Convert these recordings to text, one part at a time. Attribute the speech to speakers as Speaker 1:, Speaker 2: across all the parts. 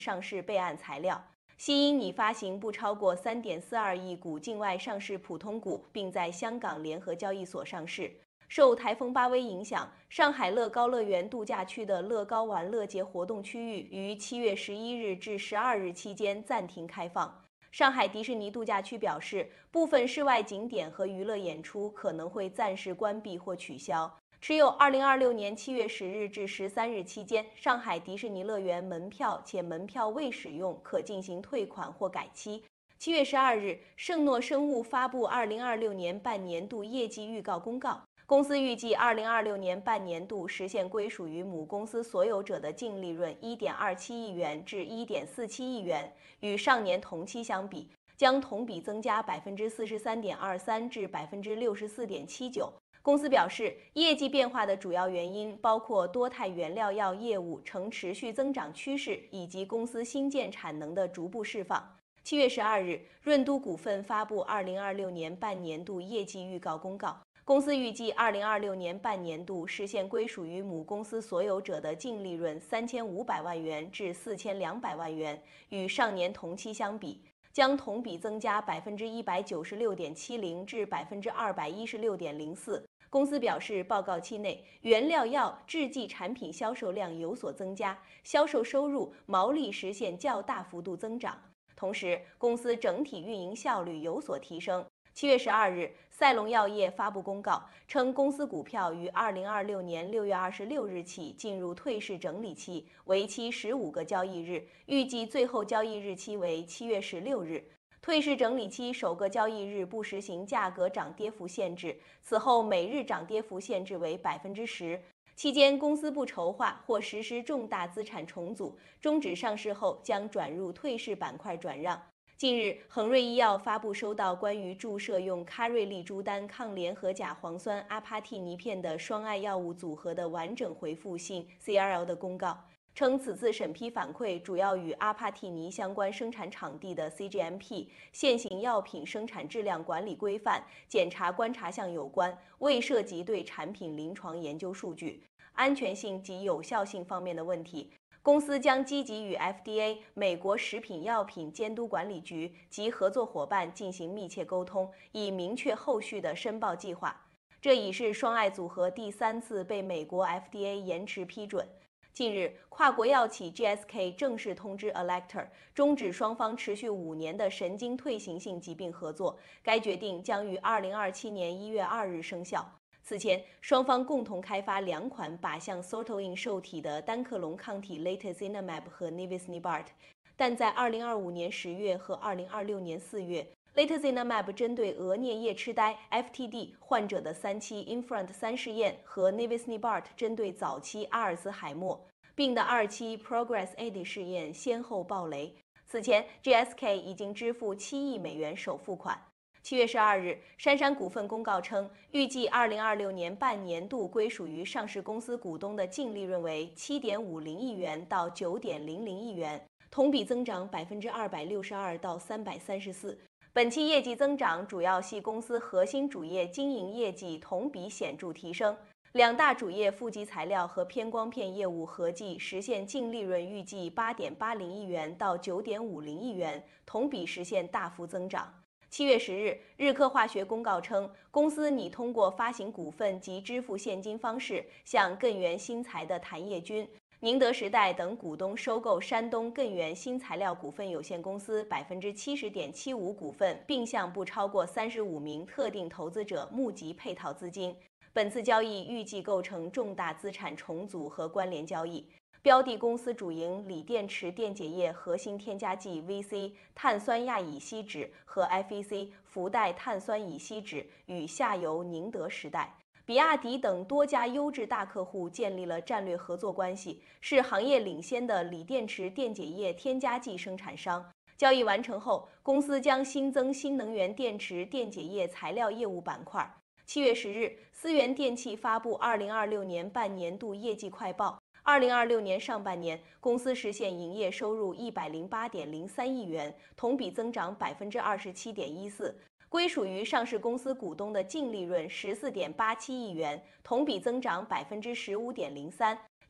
Speaker 1: 上市备案材料。西英拟发行不超过3.42亿股境外上市普通股，并在香港联合交易所上市。受台风巴威影响，上海乐高乐园度假区的乐高玩乐节活动区域于7月11日至12日期间暂停开放。上海迪士尼度假区表示，部分室外景点和娱乐演出可能会暂时关闭或取消。持有2026年7月10日至13日期间上海迪士尼乐园门票且门票未使用，可进行退款或改期。7月12日，圣诺生物发布2026年半年度业绩预告公告。公司预计2026年半年度实现归属于母公司所有者的净利润1.27亿元至1.47亿元，与上年同期相比，将同比增加43.23%至64.79%。公司表示，业绩变化的主要原因包括多肽原料药业务呈持续增长趋势，以及公司新建产能的逐步释放。7月12日，润都股份发布2026年半年度业绩预告公告。公司预计2026年半年度实现归属于母公司所有者的净利润3500万元至4200万元，与上年同期相比，将同比增加196.70%至216.04%。公司表示，报告期内，原料药制剂产品销售量有所增加，销售收入、毛利实现较大幅度增长。同时，公司整体运营效率有所提升。7月12日，赛隆药业发布公告称，公司股票于2026年6月26日起进入退市整理期，为期15个交易日，预计最后交易日期为7月16日。退市整理期首个交易日不实行价格涨跌幅限制，此后每日涨跌幅限制为10%。期间，公司不筹划或实施重大资产重组，终止上市后将转入退市板块转让。近日，恒瑞医药发布收到关于注射用卡瑞利珠丹抗联合甲磺酸阿帕替尼片的双肽药物组合的完整回复性 CRL 的公告，称此次审批反馈主要与阿帕替尼相关生产场地的 CGMP 现行药品生产质量管理规范检查观察项有关，未涉及对产品临床研究数据、安全性及有效性方面的问题。公司将积极与 FDA 美国食品药品监督管理局及合作伙伴进行密切沟通，以明确后续的申报计划。这已是双肽组合第3次被美国 FDA 延迟批准。近日，跨国药企 GSK 正式通知 Alector 终止双方持续5年的神经退行性疾病合作，该决定将于2027年1月2日生效。此前，双方共同开发2款靶向 sortoin 受体的单克隆抗体 Latozinemab 和 Nivisnibart， 但在2025年10月和2026年4月，Latozinemab 针对额颞叶痴呆 (FTD) 患者的3期 INFRONT-3试验和 Nivisnibart 针对早期阿尔兹海默病的2期 PROGRESS-AD 试验先后爆雷。此前 ，GSK 已经支付7亿美元首付款。7月12日，杉杉股份公告称，预计2026年半年度归属于上市公司股东的净利润为7.50亿元到9.00亿元，同比增长262%到334%。本期业绩增长主要系公司核心主业经营业绩同比显著提升，两大主业负极材料和偏光片业务合计实现净利润预计8.80亿元到9.50亿元，同比实现大幅增长。7月10日，日科化学公告称，公司拟通过发行股份及支付现金方式，向艮元新材的谭业军、宁德时代等股东收购山东艮元新材料股份有限公司70.75%股份，并向不超过35名特定投资者募集配套资金。本次交易预计构成重大资产重组和关联交易。标的公司主营锂电池电解液核心添加剂 VC 碳酸亚乙烯酯和 FEC 氟代碳酸乙烯酯，与下游宁德时代、比亚迪等多家优质大客户建立了战略合作关系，是行业领先的锂电池电解液添加剂生产商。交易完成后，公司将新增新能源电池电解液材料业务板块。7月10日，思源电器发布2026年半年度业绩快报。2026年上半年，公司实现营业收入108.03亿元，同比增长27.14%，归属于上市公司股东的净利润14.87亿元，同比增长15.03%，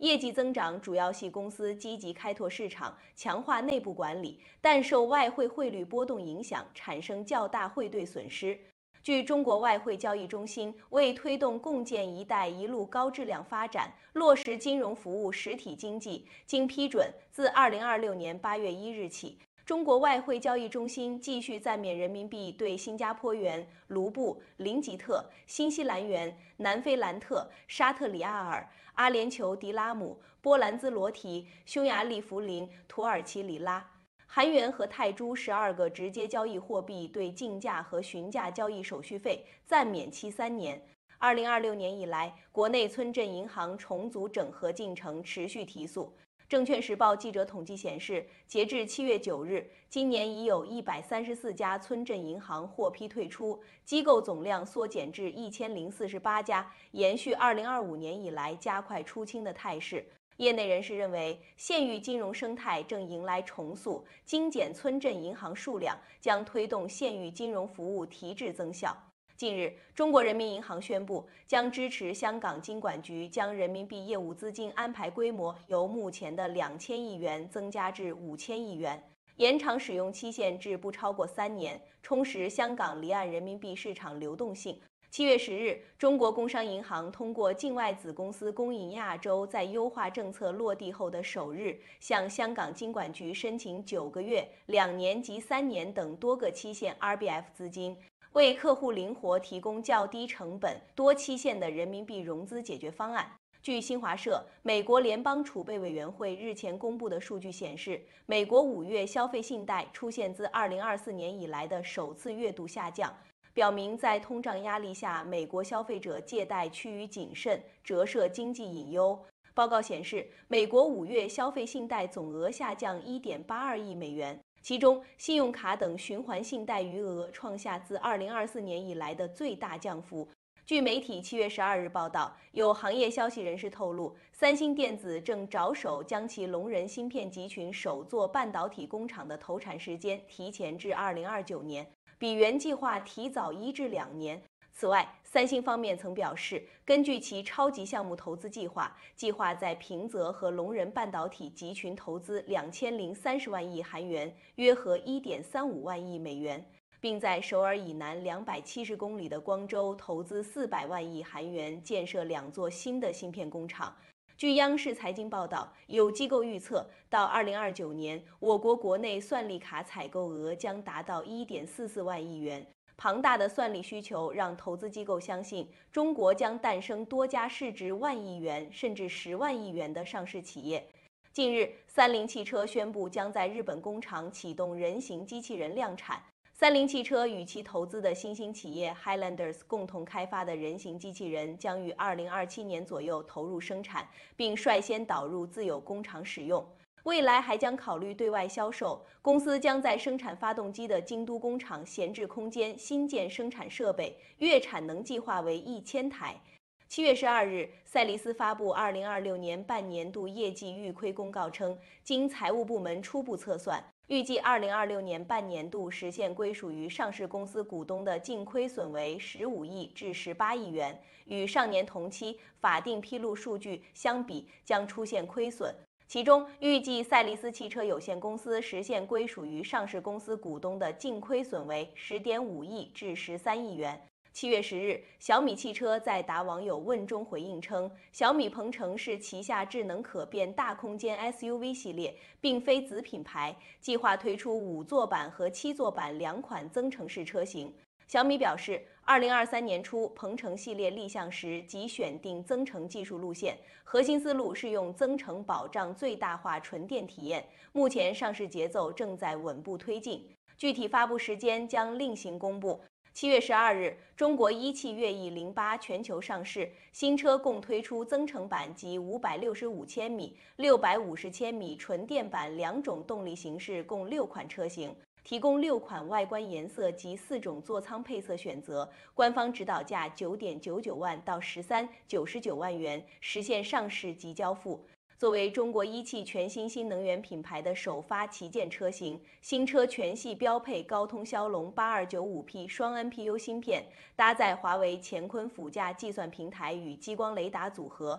Speaker 1: 业绩增长主要系公司积极开拓市场、强化内部管理，但受外汇汇率波动影响，产生较大汇兑损失。据中国外汇交易中心为推动共建“一带一路”高质量发展，落实金融服务实体经济，经批准，自2026年8月1日起，中国外汇交易中心继续暂免人民币对新加坡元、卢布、林吉特、新西兰元、南非兰特、沙特里亚尔、阿联酋迪拉姆、波兰兹罗提、匈牙利福林、土耳其里拉。韩元和泰铢12个直接交易货币对竞价和询价交易手续费暂免期3年。2026年以来，国内村镇银行重组整合进程持续提速。证券时报记者统计显示，截至7月9日，今年已有134家村镇银行获批退出，机构总量缩减至1048家，延续2025年以来加快出清的态势。业内人士认为，县域金融生态正迎来重塑，精简村镇银行数量将推动县域金融服务提质增效。近日，中国人民银行宣布，将支持香港金管局将人民币业务资金安排规模由目前的2000亿元增加至5000亿元，延长使用期限至不超过3年，充实香港离岸人民币市场流动性。7月10日，中国工商银行通过境外子公司工银亚洲在优化政策落地后的首日，向香港金管局申请9个月、2年及3年等多个期限 RBF 资金，为客户灵活提供较低成本、多期限的人民币融资解决方案。据新华社，美国联邦储备委员会日前公布的数据显示，美国5月消费信贷出现自2024年以来的首次月度下降。表明在通胀压力下，美国消费者借贷趋于谨慎，折射经济隐忧。报告显示，美国5月消费信贷总额下降1.82亿美元，其中信用卡等循环信贷余额创下自2024年以来的最大降幅。据媒体7月12日报道，有行业消息人士透露，三星电子正着手将其龙仁芯片集群首座半导体工厂的投产时间提前至2029年。比原计划提早1至2年。此外，三星方面曾表示，根据其超级项目投资计划，计划在平泽和龙仁半导体集群投资2030万亿韩元，约合1.35万亿美元，并在首尔以南270公里的光州投资400万亿韩元，建设2座新的芯片工厂。据央视财经报道，有机构预测，到2029年，我国国内算力卡采购额将达到1.44万亿元。庞大的算力需求让投资机构相信，中国将诞生多家市值1万亿元甚至10万亿元的上市企业。近日，三菱汽车宣布将在日本工厂启动人形机器人量产。三菱汽车与其投资的新兴企业 Highlanders 共同开发的人形机器人将于2027年左右投入生产，并率先导入自有工厂使用。未来还将考虑对外销售。公司将在生产发动机的京都工厂闲置空间新建生产设备，月产能计划为1000台。7月12日，赛力斯发布2026年半年度业绩预亏公告称，经财务部门初步测算，预计2026年半年度实现归属于上市公司股东的净亏损为15亿至18亿元，与上年同期法定披露数据相比将出现亏损。其中，预计赛力斯汽车有限公司实现归属于上市公司股东的净亏损为10.5亿至13亿元。7月10日，小米汽车在答网友问中回应称，小米鹏程是旗下智能可变大空间 SUV 系列，并非子品牌，计划推出5座版和7座版2款增程式车型。小米表示，2023年初鹏程系列立项时即选定增程技术路线，核心思路是用增程保障最大化纯电体验。目前上市节奏正在稳步推进，具体发布时间将另行公布。7月12日，中国一汽悦翼08全球上市，新车共推出增程版及565千米、650千米纯电版2种动力形式，共6款车型，提供6款外观颜色及4种座舱配色选择，官方指导价9.99万到13.99万元，实现上市即交付。作为中国一汽全新新能源品牌的首发旗舰车型，新车全系标配高通骁龙 8295P 双 NPU 芯片，搭载华为乾坤辅驾计算平台与激光雷达组合。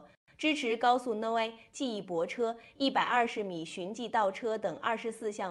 Speaker 1: 支持高速 No A、记忆泊车、120米循迹倒车等24项